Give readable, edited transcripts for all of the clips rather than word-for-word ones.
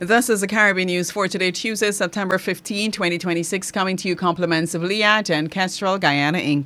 This is the Caribbean News for today, Tuesday, September 15, 2026, coming to you compliments of Liat and Kestrel Guyana Inc.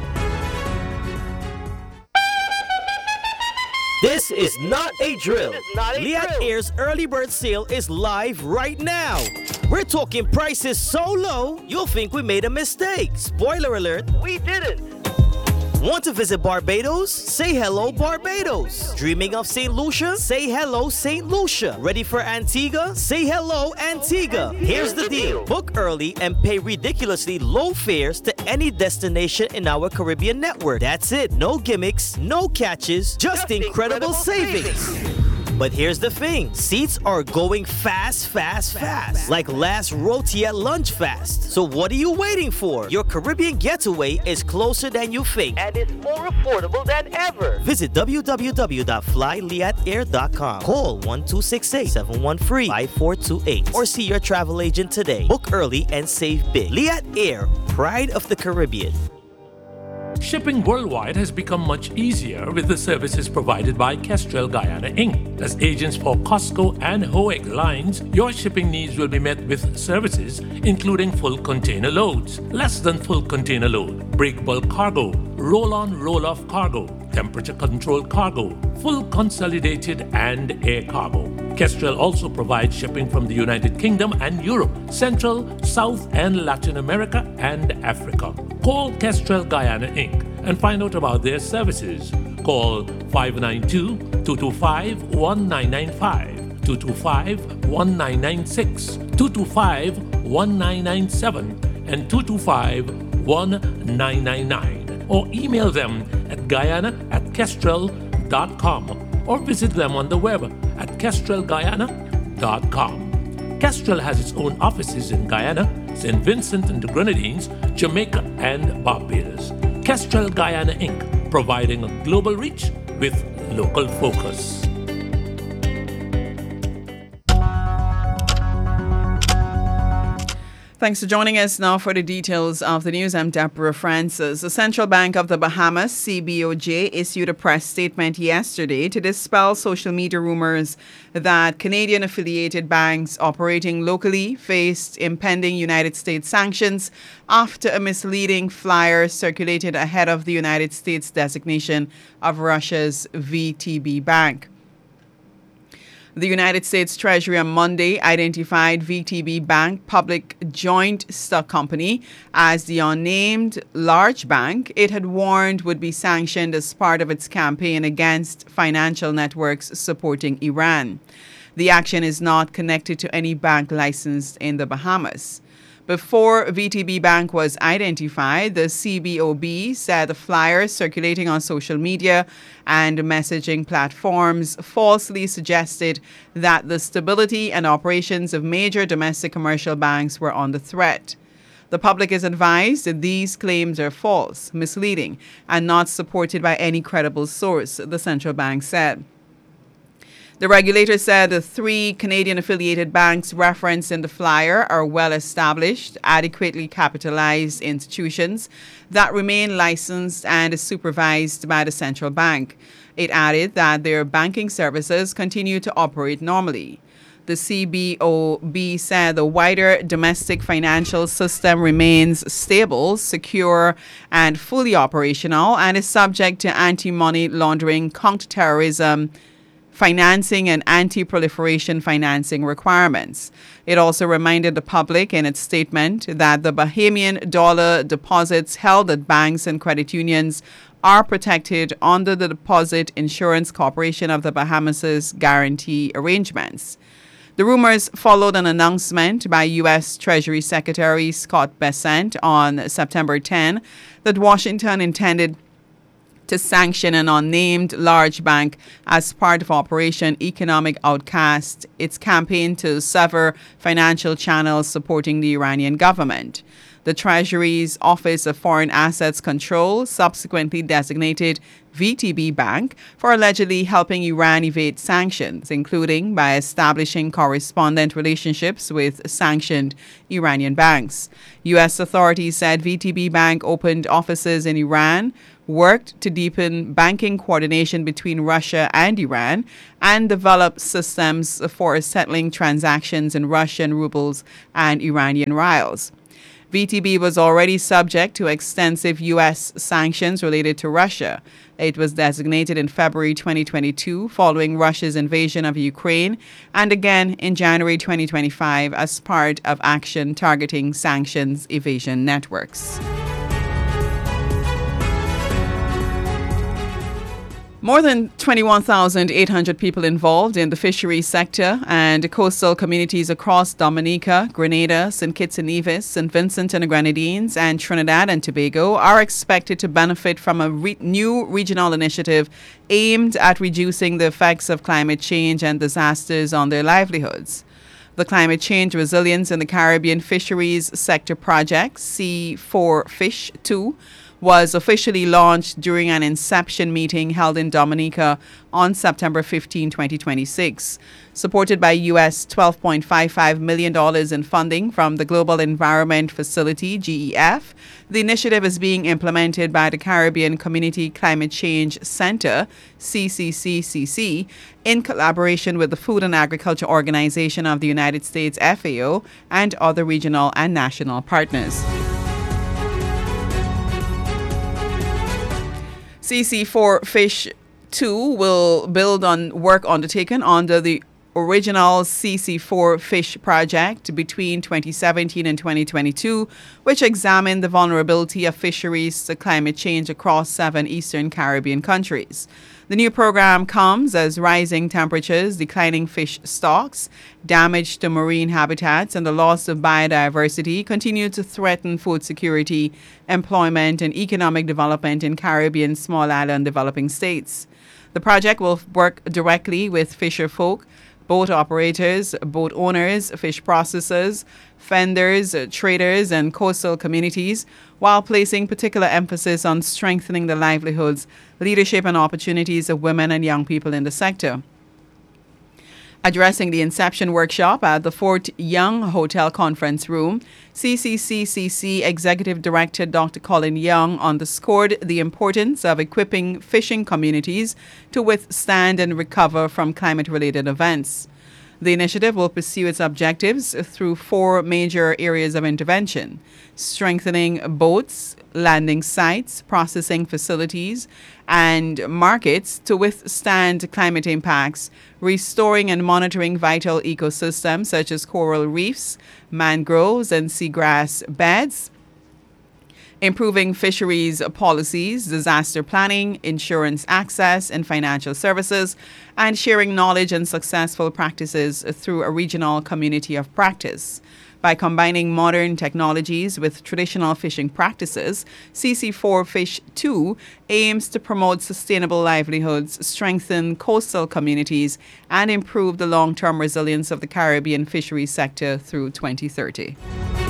This is not a drill. Liat Air's early bird sale is live right now. We're talking prices so low, you'll think we made a mistake. Spoiler alert, we didn't. Want to visit Barbados? Say hello, Barbados. Dreaming of St. Lucia? Say hello, St. Lucia. Ready for Antigua? Say hello, Antigua. Here's the deal. Book early and pay ridiculously low fares to any destination in our Caribbean network. That's it. No gimmicks, no catches, just incredible savings. But here's the thing, seats are going fast. Like last roti at lunch fast. So what are you waiting for? Your Caribbean getaway is closer than you think. And it's more affordable than ever. Visit www.flyliatair.com. Call 1-268-713-5428 or see your travel agent today. Book early and save big. Liat Air, pride of the Caribbean. Shipping worldwide has become much easier with the services provided by Kestrel Guyana Inc. As agents for COSCO and HOEG lines, your shipping needs will be met with services including full container loads, less than full container load, break bulk cargo, roll-on roll-off cargo, temperature-controlled cargo, full consolidated and air cargo. Kestrel also provides shipping from the United Kingdom and Europe, Central, South and Latin America and Africa. Call Kestrel Guyana Inc. and find out about their services. Call 592-225-1995, 225-1996, 225-1997, and 225-1999. Or email them at guyana@kestrel.com or visit them on the web at kestrelguyana.com. Kestrel has its own offices in Guyana, St. Vincent and the Grenadines, Jamaica, and Barbados. Kestrel Guyana Inc., providing a global reach with local focus. Thanks for joining us now for the details of the news. I'm Deborah Francis. The Central Bank of the Bahamas, CBOJ, issued a press statement yesterday to dispel social media rumors that Canadian-affiliated banks operating locally faced impending United States sanctions after a misleading flyer circulated ahead of the United States designation of Russia's VTB Bank. The United States Treasury on Monday identified VTB Bank Public Joint Stock Company as the unnamed large bank it had warned would be sanctioned as part of its campaign against financial networks supporting Iran. The action is not connected to any bank licensed in the Bahamas. Before VTB Bank was identified, the CBOB said the flyers circulating on social media and messaging platforms falsely suggested that the stability and operations of major domestic commercial banks were under threat. The public is advised that these claims are false, misleading, and not supported by any credible source, the central bank said. The regulator said the three Canadian-affiliated banks referenced in the flyer are well-established, adequately capitalized institutions that remain licensed and supervised by the central bank. It added that their banking services continue to operate normally. The CBOB said the wider domestic financial system remains stable, secure, and fully operational, and is subject to anti-money laundering, counterterrorism, financing and anti-proliferation financing requirements. It also reminded the public in its statement that the Bahamian dollar deposits held at banks and credit unions are protected under the Deposit Insurance Corporation of the Bahamas' guarantee arrangements. The rumors followed an announcement by U.S. Treasury Secretary Scott Bessent on September 10 that Washington intended to sanction an unnamed large bank as part of Operation Economic Outcast, its campaign to sever financial channels supporting the Iranian government. The Treasury's Office of Foreign Assets Control subsequently designated VTB Bank for allegedly helping Iran evade sanctions, including by establishing correspondent relationships with sanctioned Iranian banks. U.S. authorities said VTB Bank opened offices in Iran, worked to deepen banking coordination between Russia and Iran and develop systems for settling transactions in Russian rubles and Iranian rials. VTB was already subject to extensive U.S. sanctions related to Russia. It was designated in February 2022 following Russia's invasion of Ukraine and again in January 2025 as part of action targeting sanctions evasion networks. More than 21,800 people involved in the fisheries sector and coastal communities across Dominica, Grenada, St. Kitts and Nevis, St. Vincent and the Grenadines, and Trinidad and Tobago are expected to benefit from a new regional initiative aimed at reducing the effects of climate change and disasters on their livelihoods. The Climate Change Resilience in the Caribbean Fisheries Sector Project, C4Fish 2, was officially launched during an inception meeting held in Dominica on September 15, 2026. Supported by US $12.55 million in funding from the Global Environment Facility, GEF, the initiative is being implemented by the Caribbean Community Climate Change Center, CCCCC, in collaboration with the Food and Agriculture Organization of the United States, FAO, and other regional and national partners. CC4Fish 2 will build on work undertaken under the original CC4Fish project between 2017 and 2022, which examined the vulnerability of fisheries to climate change across 7 Eastern Caribbean countries. The new program comes as rising temperatures, declining fish stocks, damage to marine habitats, and the loss of biodiversity continue to threaten food security, employment, and economic development in Caribbean small island developing states. The project will work directly with fisher folk, boat operators, boat owners, fish processors, vendors, traders, and coastal communities, while placing particular emphasis on strengthening the livelihoods, leadership, and opportunities of women and young people in the sector. Addressing the inception workshop at the Fort Young Hotel Conference Room, CCCCC Executive Director Dr. Colin Young underscored the importance of equipping fishing communities to withstand and recover from climate-related events. The initiative will pursue its objectives through 4 major areas of intervention: strengthening boats, landing sites, processing facilities, and markets to withstand climate impacts, restoring and monitoring vital ecosystems such as coral reefs, mangroves, and seagrass beds, improving fisheries policies, disaster planning, insurance access, and financial services, and sharing knowledge and successful practices through a regional community of practice. By combining modern technologies with traditional fishing practices, CC4Fish 2 aims to promote sustainable livelihoods, strengthen coastal communities, and improve the long-term resilience of the Caribbean fisheries sector through 2030.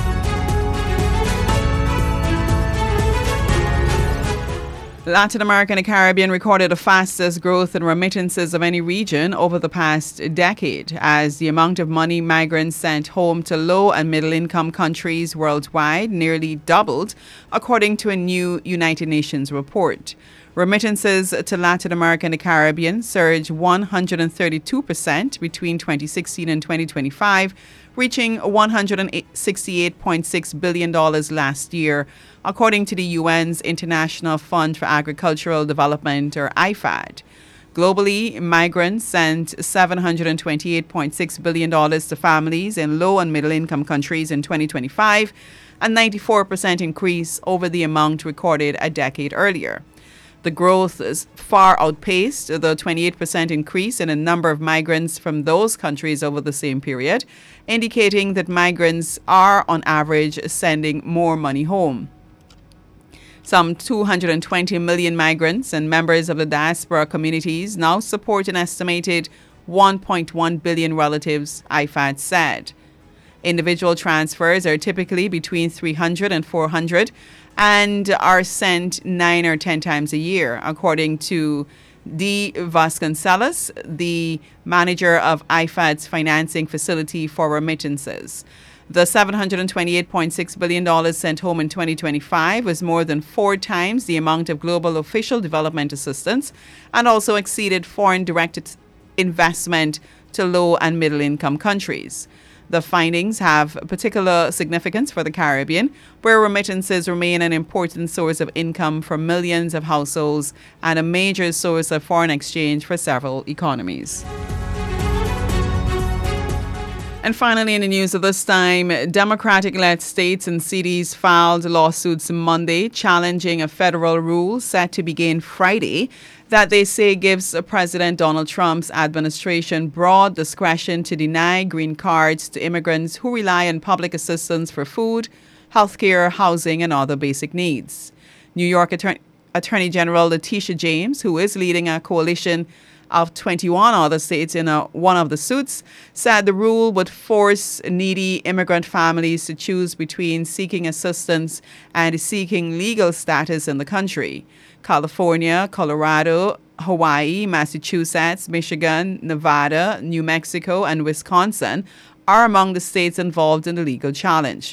Latin America and the Caribbean recorded the fastest growth in remittances of any region over the past decade, as the amount of money migrants sent home to low and middle income countries worldwide nearly doubled, according to a new United Nations report. Remittances to Latin America and the Caribbean surged 132% between 2016 and 2025, reaching $168.6 billion last year, according to the UN's International Fund for Agricultural Development, or IFAD. Globally, migrants sent $728.6 billion to families in low and middle income countries in 2025, a 94% increase over the amount recorded a decade earlier. The growth is far outpaced the 28% increase in the number of migrants from those countries over the same period, indicating that migrants are, on average, sending more money home. Some 220 million migrants and members of the diaspora communities now support an estimated 1.1 billion relatives, IFAD said. Individual transfers are typically between 300 and 400 and are sent 9 or 10 times a year, according to D. Vasconcelos, the manager of IFAD's financing facility for remittances. The $728.6 billion sent home in 2025 was more than 4 times the amount of global official development assistance and also exceeded foreign directed investment to low and middle income countries. The findings have particular significance for the Caribbean, where remittances remain an important source of income for millions of households and a major source of foreign exchange for several economies. And finally, in the news of this time, Democratic-led states and cities filed lawsuits Monday challenging a federal rule set to begin Friday that they say gives President Donald Trump's administration broad discretion to deny green cards to immigrants who rely on public assistance for food, healthcare, housing, and other basic needs. New York Attorney General Letitia James, who is leading a coalition of 21 other states in one of the suits, said the rule would force needy immigrant families to choose between seeking assistance and seeking legal status in the country. California, Colorado, Hawaii, Massachusetts, Michigan, Nevada, New Mexico, and Wisconsin are among the states involved in the legal challenge.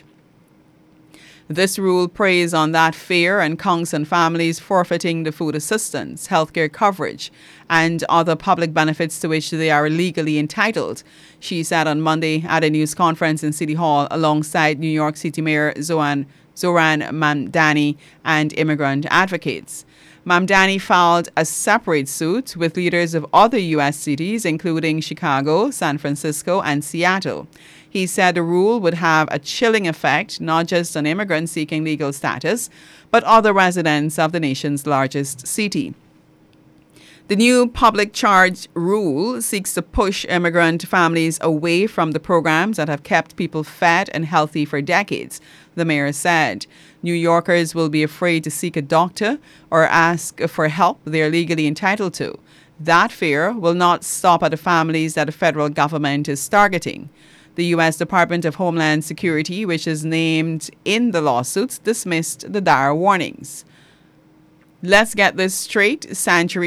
This rule preys on that fear and counts on families forfeiting the food assistance, healthcare coverage, and other public benefits to which they are legally entitled, she said on Monday at a news conference in City Hall alongside New York City Mayor Zohran Mamdani and immigrant advocates. Mamdani filed a separate suit with leaders of other U.S. cities, including Chicago, San Francisco, and Seattle. He said the rule would have a chilling effect not just on immigrants seeking legal status, but other residents of the nation's largest city. The new public charge rule seeks to push immigrant families away from the programs that have kept people fed and healthy for decades, the mayor said. New Yorkers will be afraid to seek a doctor or ask for help they are legally entitled to. That fear will not stop at the families that the federal government is targeting. The U.S. Department of Homeland Security, which is named in the lawsuits, dismissed the dire warnings. Let's get this straight. Sanctuary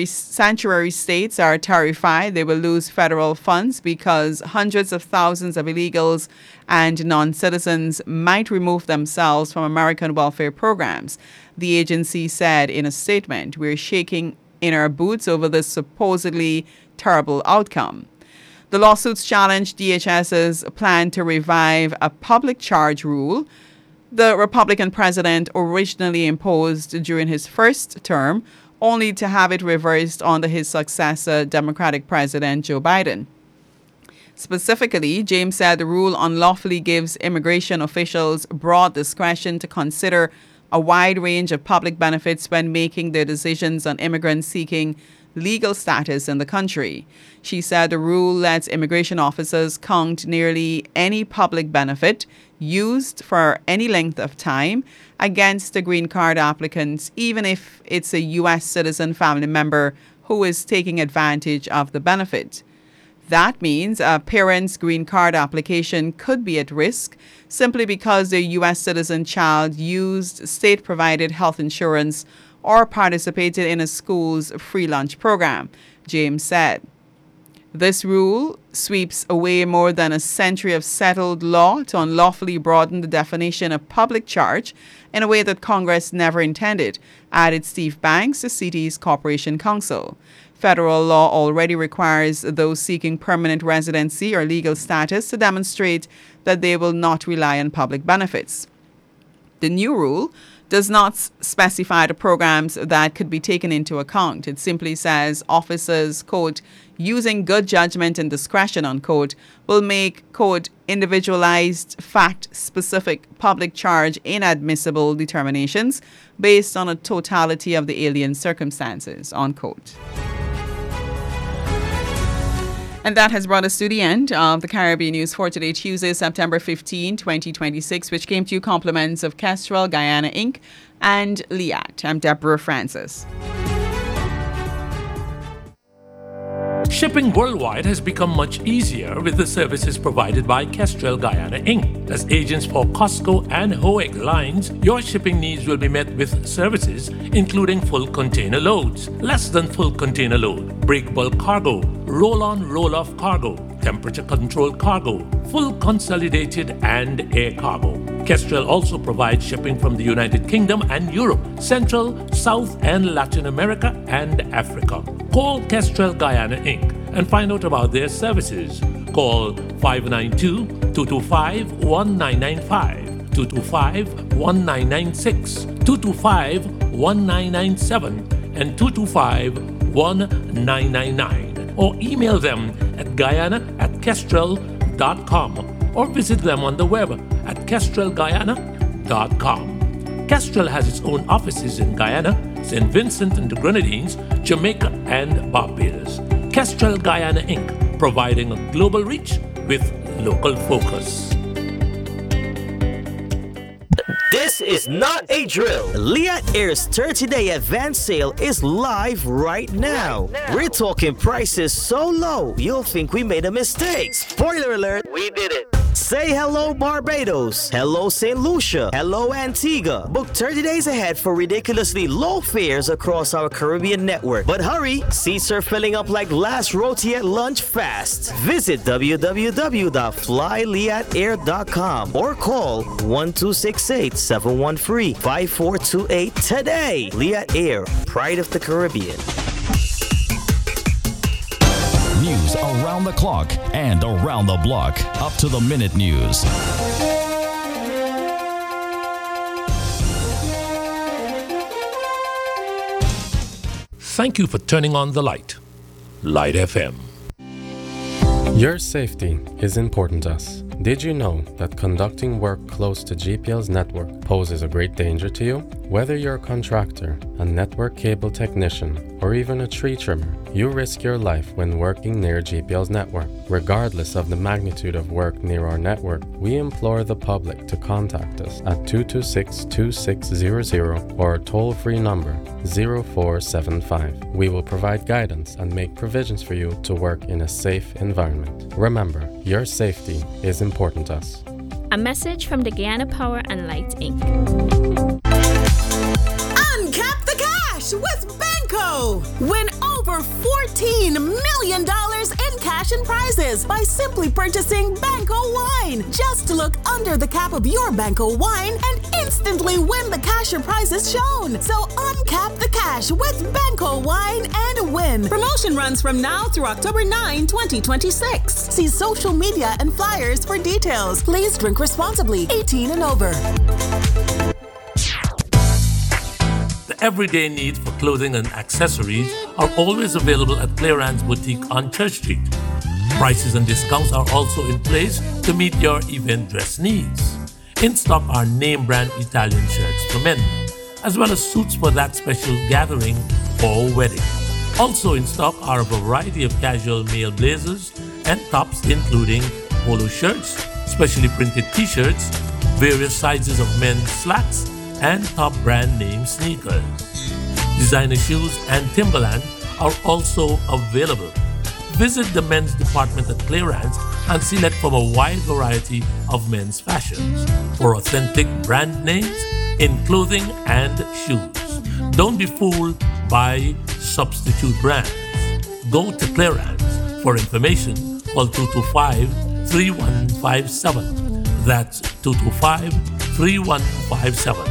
states are terrified they will lose federal funds because hundreds of thousands of illegals and non-citizens might remove themselves from American welfare programs. The agency said in a statement, "We're shaking in our boots over this supposedly terrible outcome." The lawsuits challenge DHS's plan to revive a public charge rule the Republican president originally imposed during his first term, only to have it reversed under his successor, Democratic President Joe Biden. Specifically, James said the rule unlawfully gives immigration officials broad discretion to consider a wide range of public benefits when making their decisions on immigrants seeking legal status in the country. She said the rule lets immigration officers count nearly any public benefit used for any length of time against a green card applicant, even if it's a U.S. citizen family member who is taking advantage of the benefit. That means a parent's green card application could be at risk simply because their U.S. citizen child used state-provided health insurance or participated in a school's free lunch program, James said. This rule sweeps away more than a century of settled law to unlawfully broaden the definition of public charge in a way that Congress never intended, added Steve Banks, the city's corporation counsel. Federal law already requires those seeking permanent residency or legal status to demonstrate that they will not rely on public benefits. The new rule does not specify the programs that could be taken into account. It simply says officers, quote, using good judgment and discretion, unquote, will make, quote, individualized, fact-specific public charge inadmissible determinations based on a totality of the alien circumstances, unquote. And that has brought us to the end of the Caribbean News for today, Tuesday, September 15, 2026, which came to you compliments of Kestrel Guyana Inc. and Liat. I'm Deborah Francis. Shipping worldwide has become much easier with the services provided by Kestrel Guyana Inc. As agents for COSCO and HOEG lines, your shipping needs will be met with services including full container loads, less than full container load, break bulk cargo, roll-on, roll-off cargo, temperature-controlled cargo, full consolidated and air cargo. Kestrel also provides shipping from the United Kingdom and Europe, Central, South and Latin America and Africa. Call Kestrel Guyana Inc. and find out about their services. Call 592-225-1995, 225-1996, 225-1997, and 225-1999. Or email them at guyana@kestrel.com or visit them on the web at kestrelguyana.com. Kestrel has its own offices in Guyana, St. Vincent and the Grenadines, Jamaica, and Barbados. Kestrel Guyana Inc., providing a global reach with local focus. This is not a drill. Liat Air's 30-day advance sale is live right now. We're talking prices so low, you'll think we made a mistake. Spoiler alert, we did it. Say hello Barbados, hello St. Lucia, hello Antigua. Book 30 days ahead for ridiculously low fares across our Caribbean network. But hurry, seats are filling up like last roti at lunch fast. Visit www.flyliatair.com or call 1268-713-5428 today. Liat Air, pride of the Caribbean. News around the clock and around the block. Up to the minute news. Thank you for turning on the light. Light FM. Your safety is important to us. Did you know that conducting work close to GPL's network poses a great danger to you? Whether you're a contractor, a network cable technician, or even a tree trimmer, you risk your life when working near GPL's network. Regardless of the magnitude of work near our network, we implore the public to contact us at 226-2600 or our toll-free number 0475. We will provide guidance and make provisions for you to work in a safe environment. Remember, your safety is important to us. A message from the Guyana Power and Light Inc. Uncap the cash with Banco. Win over $14 million in cash and prizes by simply purchasing Banco wine. Just look under the cap of your Banco wine and instantly win the cash or prizes shown. So uncap the cash with Banco wine and win. Promotion runs from now through October 9, 2026. See social media and flyers for details. Please drink responsibly. 18 and over. The everyday needs for clothing and accessories are always available at Clearance Boutique on Church Street. Prices and discounts are also in place to meet your event dress needs. In stock are name brand Italian shirts for men, as well as suits for that special gathering or wedding. Also in stock are a variety of casual male blazers and tops including polo shirts, specially printed t-shirts, various sizes of men's slacks, and top brand name sneakers. Designer shoes and Timberland are also available. Visit the men's department at Clearance and select from a wide variety of men's fashions for authentic brand names in clothing and shoes. Don't be fooled by substitute brands. Go to Clearance. For information, call 225-3157. That's 225-3157.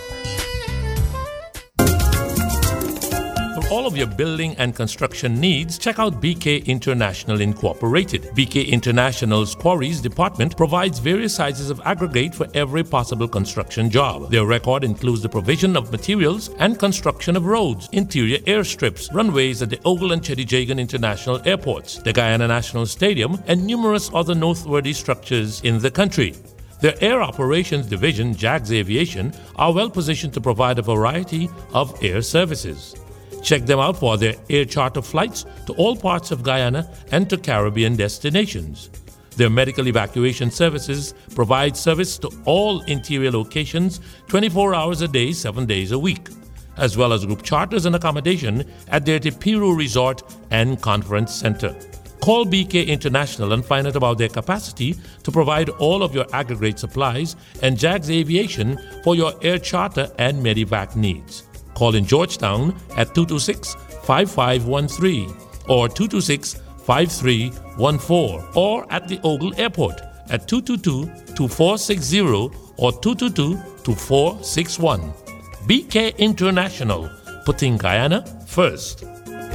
For all of your building and construction needs, check out BK International Incorporated. BK International's Quarries Department provides various sizes of aggregate for every possible construction job. Their record includes the provision of materials and construction of roads, interior airstrips, runways at the Ogle and Chedijagan International Airports, the Guyana National Stadium, and numerous other noteworthy structures in the country. Their Air Operations Division, JAGS Aviation, are well positioned to provide a variety of air services. Check them out for their air charter flights to all parts of Guyana and to Caribbean destinations. Their medical evacuation services provide service to all interior locations 24 hours a day, 7 days a week, as well as group charters and accommodation at their Tipiru Resort and Conference Center. Call BK International and find out about their capacity to provide all of your aggregate supplies and JAGS Aviation for your air charter and medevac needs. Call in Georgetown at 226-5513 or 226 222-246-5314 or at the Ogle Airport at 222-2460 or 222-2461. BK International, putting Guyana first.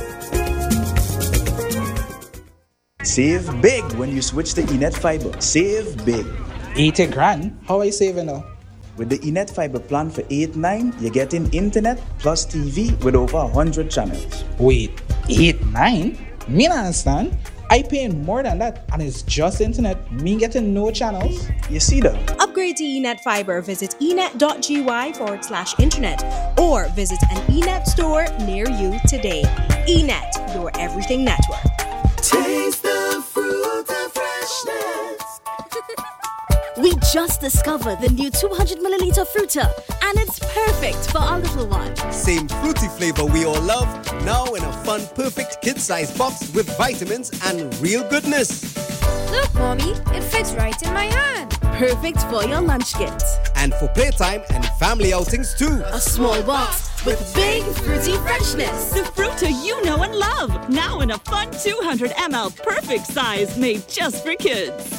Save big when you switch to Enet Fiber. Save big. 80 grand? How are you saving now? With the Enet Fiber plan for $8.9, you're getting internet plus TV with over 100 channels. Wait, $8.9? Me not understand. I paying more than that and it's just internet. Me getting no channels. You see that? Upgrade to Enet Fiber. Visit enet.gy/internet or visit an Enet store near you today. Enet, your everything network. Taste the fruit of freshness. We just discovered the new 200ml Fruta, and it's perfect for our little one. Same fruity flavor we all love, now in a fun, perfect kid-sized box with vitamins and real goodness. Look, Mommy, it fits right in my hand. Perfect for your lunch kit. And for playtime and family outings too. A small box with big fruity freshness. The Fruta you know and love, now in a fun 200ml perfect size made just for kids.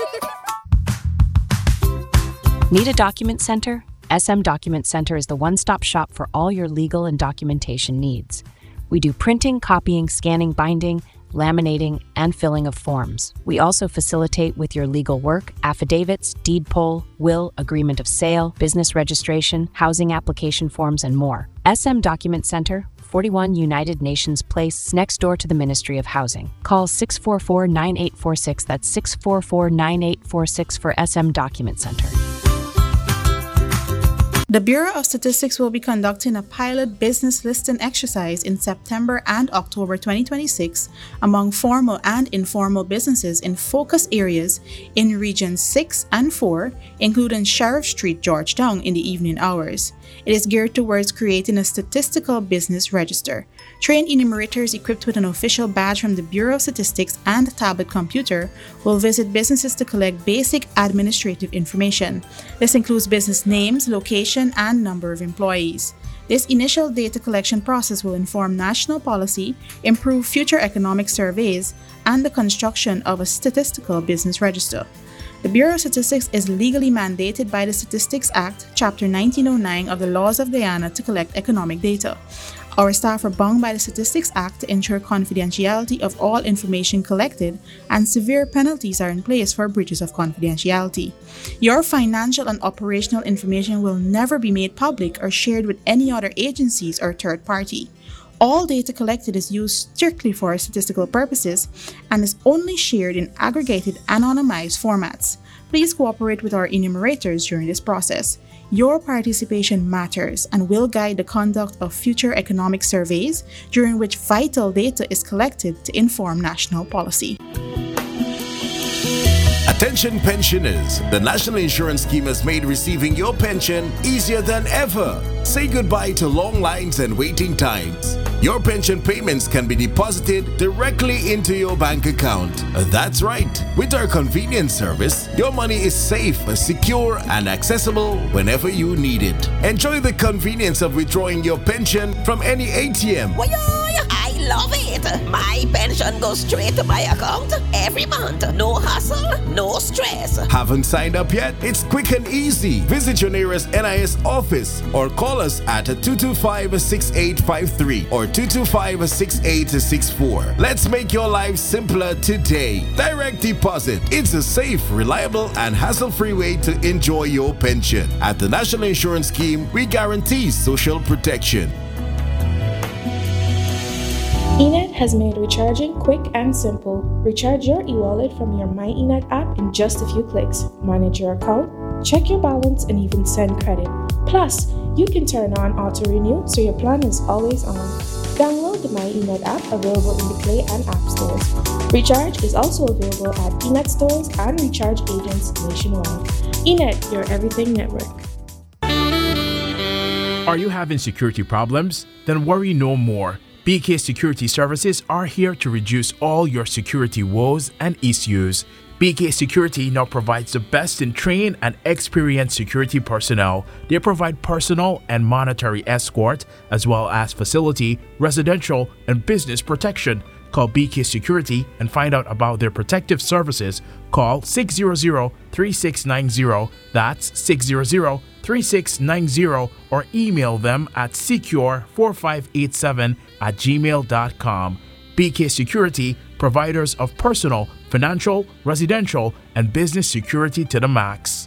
Need a document center? SM Document Center is the one-stop shop for all your legal and documentation needs. We do printing, copying, scanning, binding, laminating, and filling of forms. We also facilitate with your legal work, affidavits, deed poll, will, agreement of sale, business registration, housing application forms, and more. SM Document Center, 41 United Nations Place, next door to the Ministry of Housing. Call 644-9846, that's 644-9846 for SM Document Center. The Bureau of Statistics will be conducting a pilot business listing exercise in September and October 2026 among formal and informal businesses in focus areas in Regions 6 and 4, including Sheriff Street, Georgetown, in the evening hours. It is geared towards creating a statistical business register. Trained enumerators equipped with an official badge from the Bureau of Statistics and a tablet computer will visit businesses to collect basic administrative information. This includes business names, location, and number of employees. This initial data collection process will inform national policy, improve future economic surveys, and the construction of a statistical business register. The Bureau of Statistics is legally mandated by the Statistics Act, Chapter 1909 of the Laws of Guyana to collect economic data. Our staff are bound by the Statistics Act to ensure confidentiality of all information collected, and severe penalties are in place for breaches of confidentiality. Your financial and operational information will never be made public or shared with any other agencies or third party. All data collected is used strictly for statistical purposes and is only shared in aggregated, anonymized formats. Please cooperate with our enumerators during this process. Your participation matters and will guide the conduct of future economic surveys, during which vital data is collected to inform national policy. Attention pensioners, the National Insurance Scheme has made receiving your pension easier than ever. Say goodbye to long lines and waiting times. Your pension payments can be deposited directly into your bank account. That's right. With our convenience service, your money is safe, secure, and accessible whenever you need it. Enjoy the convenience of withdrawing your pension from any ATM. I love it. My pension goes straight to my account every month. No hassle, no stress. Haven't signed up yet? It's quick and easy. Visit your nearest NIS office or call us at 225-6853 or 225-6864. Let's make your life simpler today. Direct deposit. It's a safe, reliable, and hassle-free way to enjoy your pension. At the National Insurance Scheme, we guarantee social protection. Enet has made recharging quick and simple. Recharge your e-wallet from your MyEnet app in just a few clicks. Manage your account, check your balance, and even send credit. Plus, you can turn on auto-renew so your plan is always on. Download the MyEnet app, available in the Play and App stores. Recharge is also available at Enet stores and recharge agents nationwide. Enet, your everything network. Are you having security problems? Then worry no more. BK Security Services are here to reduce all your security woes and issues. BK Security now provides the best in trained and experienced security personnel. They provide personal and monetary escort, as well as facility, residential, and business protection. call BK Security and find out about their protective services. Call 600-3690, that's 600-3690, or email them at secure4587@gmail.com. BK Security, providers of personal, financial, residential, and business security to the max.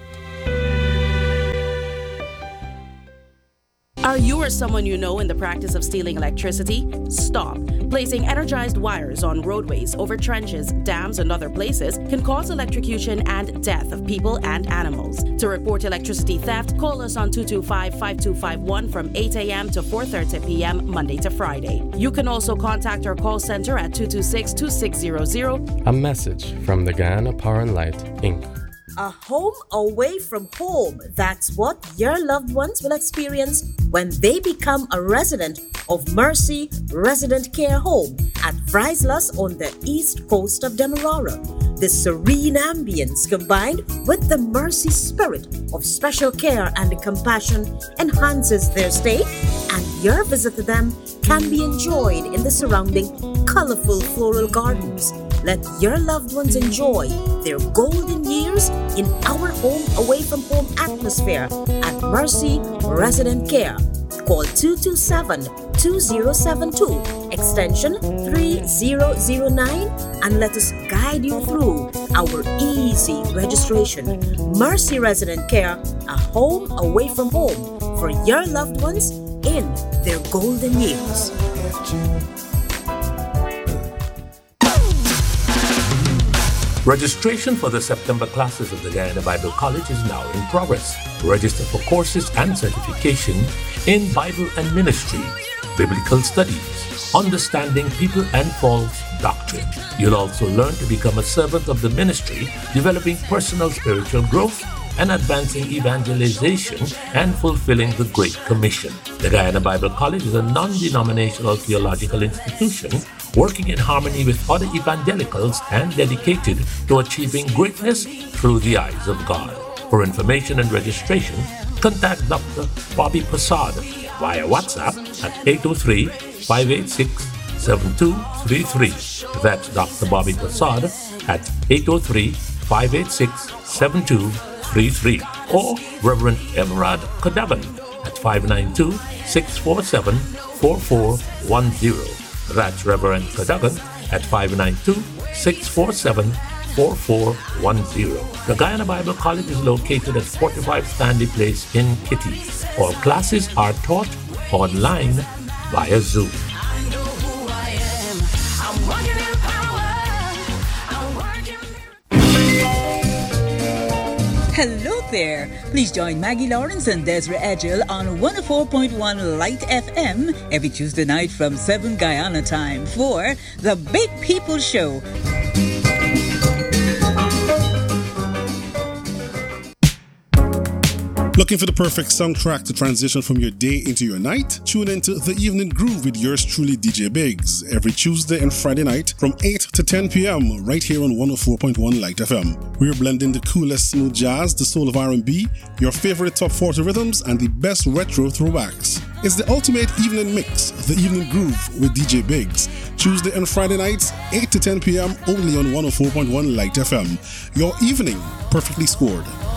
Are you or someone you know in the practice of stealing electricity? Stop. Placing energized wires on roadways, over trenches, dams, and other places can cause electrocution and death of people and animals. To report electricity theft, call us on 225-5251 from 8 a.m. to 4:30 p.m. Monday to Friday. You can also contact our call center at 226-2600. A message from the Guyana Power and Light, Inc. A home away from home. That's what your loved ones will experience when they become a resident of Mercy Resident Care Home at Vryslus on the east coast of Demerara. The serene ambience combined with the Mercy spirit of special care and compassion enhances their stay, and your visit to them can be enjoyed in the surrounding colorful floral gardens. Let your loved ones enjoy their golden years in our home away from home atmosphere at Mercy Resident Care. Call 227-2072 extension 3009 and let us guide you through our easy registration. Mercy Resident Care, a home away from home for your loved ones in their golden years. Registration for the September classes of the Guyana Bible College is now in progress. Register for courses and certification in Bible and Ministry, Biblical Studies, Understanding People and False Doctrine. You'll also learn to become a servant of the ministry, developing personal spiritual growth, and advancing evangelization and fulfilling the Great Commission. The Guyana Bible College is a non-denominational theological institution working in harmony with other evangelicals and dedicated to achieving greatness through the eyes of God. For information and registration, contact Dr. Bobby Passard via WhatsApp at 803-586-7233. That's Dr. Bobby Passard at 803-586-7233. Or Reverend Everard Cadogan at 592-647-4410. That's Reverend Cadogan at 592-647-4410. The Guyana Bible College is located at 45 Stanley Place in Kitty. All classes are taught online via Zoom. Hello there. Please join Maggie Lawrence and Desiree Edgell on 104.1 Light FM every Tuesday night from 7 Guyana time for The Big People Show. Looking for the perfect soundtrack to transition from your day into your night? Tune into The Evening Groove with yours truly, DJ Biggs, every Tuesday and Friday night from 8 to 10 p.m. right here on 104.1 Light FM. We're blending the coolest smooth jazz, the soul of R&B, your favorite top 40 rhythms, and the best retro throwbacks. It's the ultimate evening mix, The Evening Groove with DJ Biggs. Tuesday and Friday nights, 8 to 10 p.m. only on 104.1 Light FM. Your evening perfectly scored.